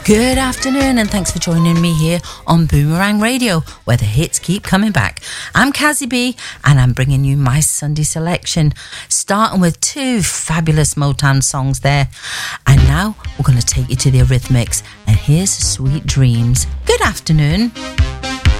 Good afternoon, and thanks for joining me here on Boomerang Radio, where the hits keep coming back. I'm Kazzy B, and I'm bringing you my Sunday selection, starting with two fabulous Motown songs there. And now we're going to take you to the Eurythmics, and here's Sweet Dreams. Good afternoon.